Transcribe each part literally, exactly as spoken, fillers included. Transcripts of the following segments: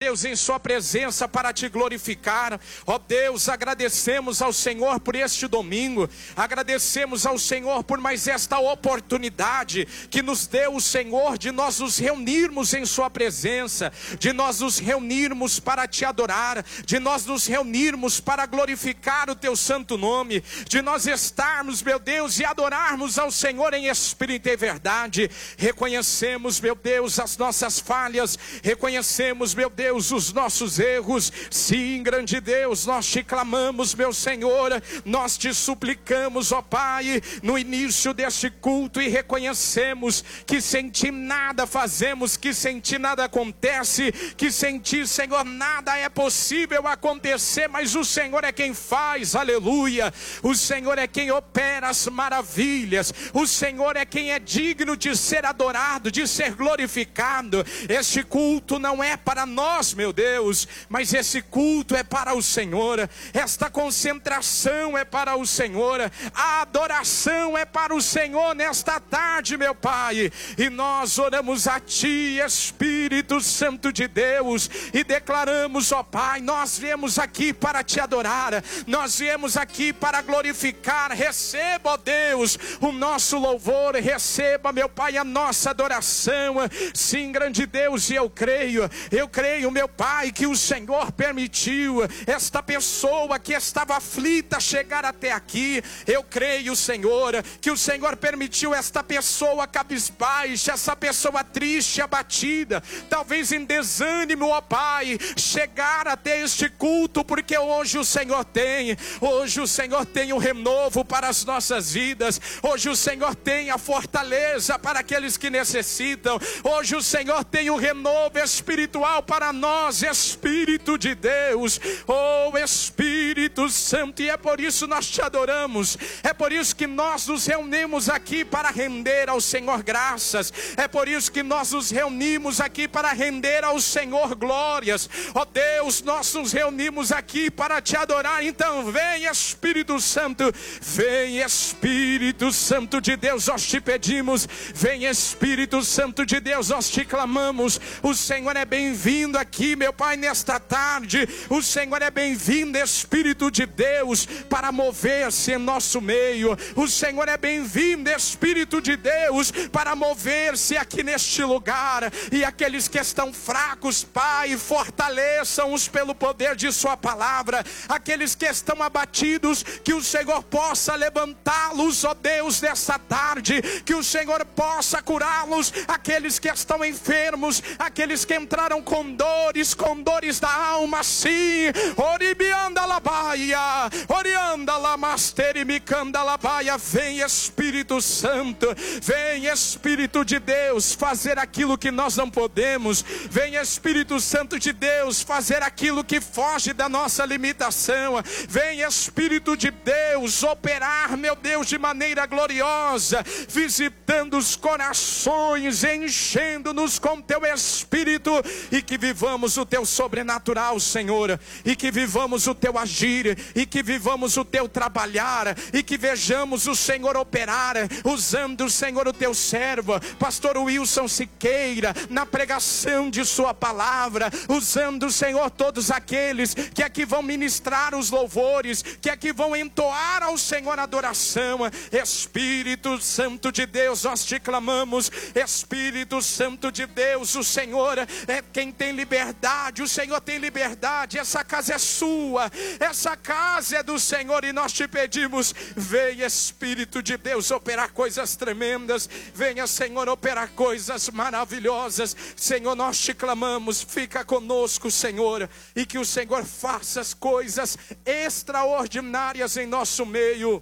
Deus, em sua presença para te glorificar. Ó Deus, agradecemos ao Senhor por este domingo, agradecemos ao Senhor por mais esta oportunidade que nos deu o Senhor de nós nos reunirmos em sua presença, de nós nos reunirmos para te adorar, de nós nos reunirmos para glorificar o teu santo nome, de nós estarmos, meu Deus, e adorarmos ao Senhor em espírito e verdade. Reconhecemos, meu Deus, as nossas falhas, reconhecemos, meu Deus, os nossos erros. Sim, grande Deus, nós te clamamos, meu Senhor, nós te suplicamos, ó Pai, no início deste culto, e reconhecemos que sem ti nada fazemos, que sem ti nada acontece, que sem ti, Senhor, nada é possível acontecer, mas o Senhor é quem faz, aleluia. O Senhor é quem opera as maravilhas, o Senhor é quem é digno de ser adorado, de ser glorificado. Este culto não é para nós, meu Deus, mas esse culto é para o Senhor, esta concentração é para o Senhor, a adoração é para o Senhor nesta tarde, meu Pai, e nós oramos a Ti, Espírito Santo de Deus, e declaramos, ó Pai, nós viemos aqui para Te adorar, nós viemos aqui para glorificar. Receba, ó Deus, o nosso louvor, receba, meu Pai, a nossa adoração. Sim, grande Deus, e eu creio, eu creio, meu Pai, que o Senhor permitiu esta pessoa que estava aflita chegar até aqui. Eu creio, Senhor, que o Senhor permitiu esta pessoa cabisbaixa, essa pessoa triste, abatida, talvez em desânimo, ó Pai, chegar até este culto, porque hoje o Senhor tem, hoje o Senhor tem um renovo para as nossas vidas, hoje o Senhor tem a fortaleza para aqueles que necessitam, hoje o Senhor tem um renovo espiritual para nós, Espírito de Deus, oh Espírito Santo, e é por isso nós te adoramos, é por isso que nós nos reunimos aqui para render ao Senhor graças, é por isso que nós nos reunimos aqui para render ao Senhor glórias. Ó Deus, nós nos reunimos aqui para te adorar. Então vem, Espírito Santo, vem, Espírito Santo de Deus, nós te pedimos, vem, Espírito Santo de Deus, nós te clamamos. O Senhor é bem-vindo aqui, meu Pai, nesta tarde. O Senhor é bem-vindo, Espírito de Deus, para mover-se em nosso meio. O Senhor é bem-vindo, Espírito de Deus, para mover-se aqui neste lugar. E aqueles que estão fracos, Pai, fortaleçam-os pelo poder de sua palavra. Aqueles que estão abatidos, que o Senhor possa levantá-los, ó Deus, nessa tarde, que o Senhor possa curá-los. Aqueles que estão enfermos, aqueles que entraram com dores, com dores da alma, sim, oribianda labaia, orianda lamasterimicanda labaia. Vem, Espírito Santo, vem, Espírito de Deus, fazer aquilo que nós não podemos. Vem, Espírito Santo de Deus, fazer aquilo que foge da nossa limitação. Vem, Espírito de Deus, operar, meu Deus, de maneira gloriosa, visitando os corações, enchendo-nos com teu Espírito, e que vivamos o teu sobrenatural, Senhor, e que vivamos o teu agir, e que vivamos o teu trabalhar, e que vejamos o Senhor operar, usando, Senhor, o teu servo, pastor Wilson Siqueira, na pregação de sua palavra, usando, Senhor, todos aqueles que aqui vão ministrar os louvores, que aqui vão entoar ao Senhor adoração. Espírito Santo de Deus, nós te clamamos. Espírito Santo de Deus, o Senhor é quem tem liberdade, o Senhor tem liberdade, essa casa é sua, essa casa é do Senhor, e nós te pedimos, venha, Espírito de Deus, operar coisas tremendas, venha, Senhor, operar coisas maravilhosas. Senhor, nós te clamamos, fica conosco, Senhor, e que o Senhor faça as coisas extraordinárias em nosso meio.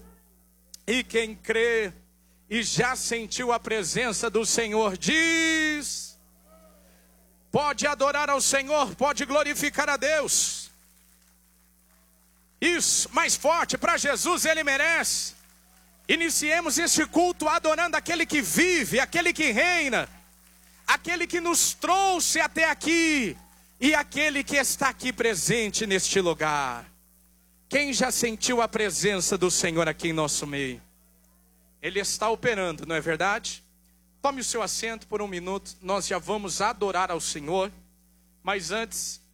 E quem crê e já sentiu a presença do Senhor, diz: pode adorar ao Senhor, pode glorificar a Deus. Isso, mais forte, para Jesus, Ele merece. Iniciemos este culto adorando aquele que vive, aquele que reina, aquele que nos trouxe até aqui, e aquele que está aqui presente neste lugar. Quem já sentiu a presença do Senhor aqui em nosso meio? Ele está operando, não é verdade? Tome o seu assento por um minuto, nós já vamos adorar ao Senhor, mas antes...